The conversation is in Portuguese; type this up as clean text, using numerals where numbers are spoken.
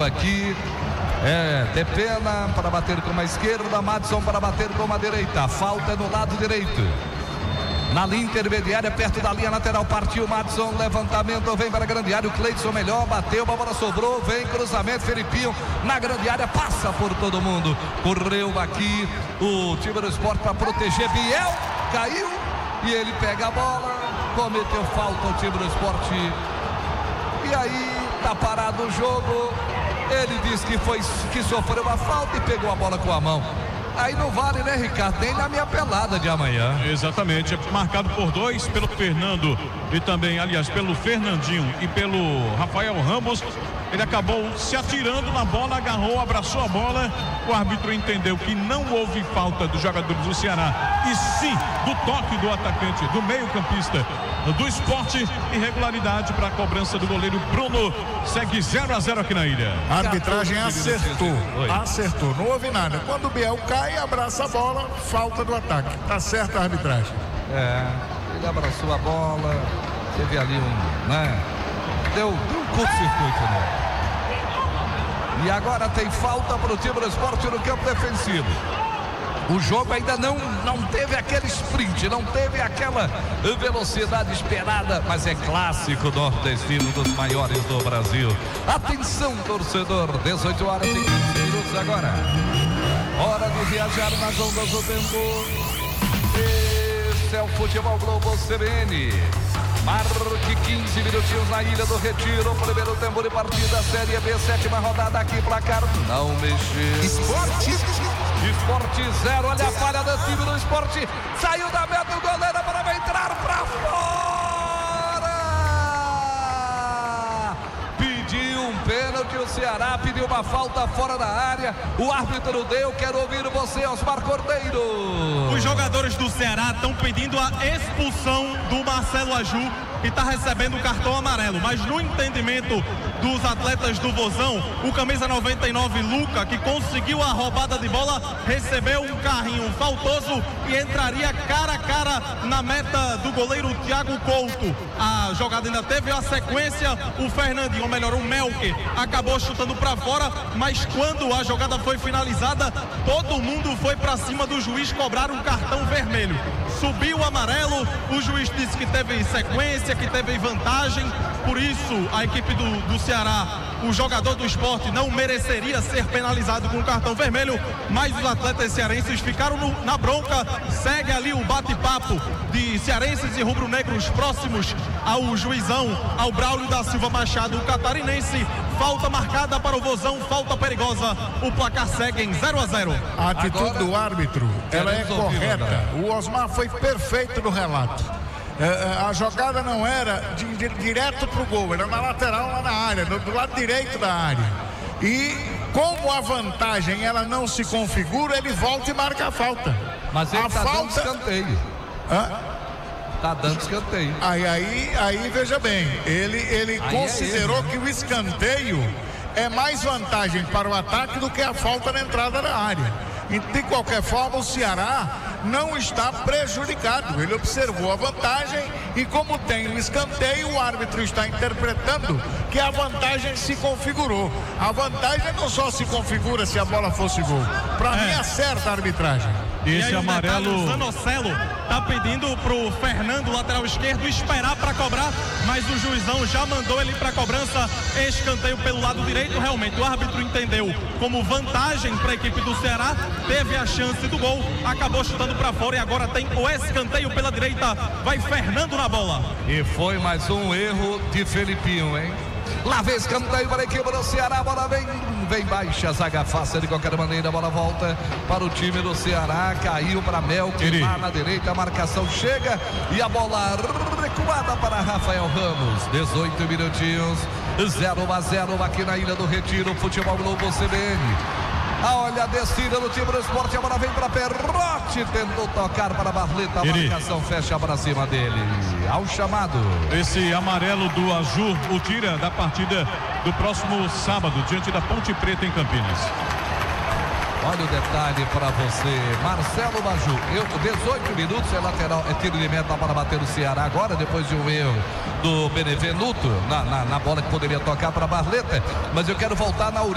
aqui. Depena para bater com a esquerda, Madison para bater com a direita. Falta no lado direito. Na linha intermediária, perto da linha lateral, partiu Madison, levantamento, vem para a grande área, o Cleidson melhor, bateu, a bola sobrou, vem cruzamento, Felipinho na grande área, passa por todo mundo, correu aqui o time do Sport para proteger, Biel, caiu e ele pega a bola, cometeu falta o time do Sport, e aí tá parado o jogo, ele disse que sofreu uma falta e pegou a bola com a mão. Aí não vale, né, Ricardo? Nem na minha pelada de amanhã. Exatamente, é marcado por 2, pelo Fernando e também, aliás, pelo Fernandinho e pelo Rafael Ramos. Ele acabou se atirando na bola, agarrou, abraçou a bola. O árbitro entendeu que não houve falta dos jogadores do Ceará, e sim do toque do atacante, do meio-campista do Sport. Irregularidade para a cobrança do goleiro Bruno. Segue 0-0 aqui na ilha. A arbitragem acertou, não houve nada. Quando o Biel cai, abraça a bola, falta do ataque. Tá certo a arbitragem. Ele abraçou a bola, teve ali deu um curto-circuito, né? E agora tem falta para o time do Sport no campo defensivo. O jogo ainda não teve aquele sprint, não teve aquela velocidade esperada, mas é clássico nordestino, dos maiores do Brasil. Atenção, torcedor, 18 horas e 15 minutos agora. Hora de viajar nas ondas do tempo. Esse é o Futebol Globo CBN. Marque 15 minutinhos na Ilha do Retiro. Primeiro tempo de partida, Série B, 7ª rodada aqui, placar não mexeu. Esporte 0, olha a falha do time do Esporte. Saiu da meta o goleiro para entrar para fora. Pediu um pênalti, o Ceará pediu uma falta fora da área. O árbitro deu, quero ouvir você, Osmar Cordeiro. Os jogadores do Ceará estão pedindo a expulsão do Marcelo Aju, que está recebendo o cartão amarelo, mas no entendimento dos atletas do Vozão, o camisa 99 Luca, que conseguiu a roubada de bola, recebeu um carrinho faltoso e entraria cara a cara na meta do goleiro Thiago Couto. A jogada ainda teve a sequência, o Fernandinho, ou melhor, o Melker, acabou chutando para fora, mas quando a jogada foi finalizada, todo mundo foi para cima do juiz cobrar um cartão vermelho. Subiu o amarelo, o juiz disse que teve sequência, que teve vantagem, por isso a equipe do Ceará, o jogador do Sport não mereceria ser penalizado com um cartão vermelho, mas os atletas cearenses ficaram na bronca. Segue ali o bate-papo de cearenses e rubro-negros próximos ao juizão, ao Braulio da Silva Machado, o catarinense. Falta marcada para o Vozão, falta perigosa, o placar segue em 0-0. A atitude do árbitro, ela é correta. O Osmar foi perfeito no relato. A jogada não era direto pro gol, era na lateral, lá na área, do lado direito da área. E como a vantagem ela não se configura, ele volta e marca a falta. Mas ele tá dando escanteio. Tá dando escanteio. Aí veja bem, ele considerou que o escanteio é mais vantagem para o ataque do que a falta na entrada da área. E de qualquer forma o Ceará não está prejudicado. Ele observou a vantagem e como tem o escanteio, o árbitro está interpretando que a vantagem se configurou. A vantagem não só se configura se a bola fosse gol. Para mim acerta a arbitragem. Esse amarelo, o Zanocelo tá pedindo pro Fernando, lateral esquerdo, esperar para cobrar, mas o juizão já mandou ele para cobrança. Escanteio pelo lado direito. Realmente o árbitro entendeu como vantagem para a equipe do Ceará, teve a chance do gol, acabou chutando para fora e agora tem o escanteio pela direita. Vai Fernando na bola. E foi mais um erro de Felipinho, hein? Lá vem escanteio para a equipe do Ceará, a bola vem baixa, zaga fácil de qualquer maneira, a bola volta para o time do Ceará, caiu para Melker, lá na direita, a marcação chega e a bola recuada para Rafael Ramos. 18 minutinhos, 0-0 aqui na Ilha do Retiro, Futebol Globo CBN. Olha a descida do time do Sport, a bola vem para Perrotti, tentou tocar para Barleta, a marcação fecha para cima dele, ao chamado. Esse amarelo do Aju o tira da partida do próximo sábado, diante da Ponte Preta em Campinas. Olha o detalhe para você, Marcelo Baju, 18 minutos, é lateral, é tiro de meta para bater o Ceará agora, depois de um erro do Benevenuto, na bola que poderia tocar para Barleta, mas eu quero voltar na origem.